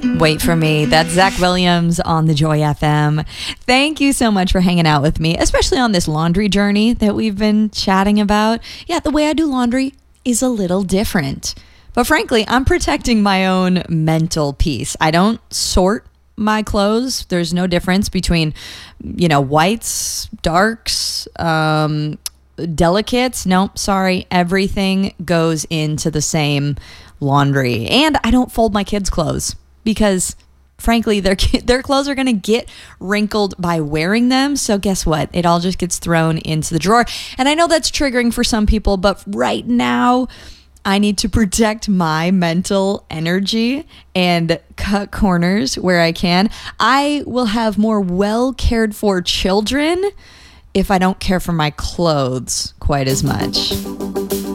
Wait for me. That's Zach Williams on the Joy FM. Thank you so much for hanging out with me, especially on this laundry journey that we've been chatting about. Yeah, the way I do laundry is a little different. But frankly, I'm protecting my own mental peace. I don't sort my clothes. There's no difference between, whites, darks, delicates. Nope, sorry. Everything goes into the same laundry. And I don't fold my kids' clothes because frankly, their clothes are going to get wrinkled by wearing them. So guess what? It all just gets thrown into the drawer. And I know that's triggering for some people, but right now I need to protect my mental energy and cut corners where I can. I will have more well cared for children if I don't care for my clothes quite as much.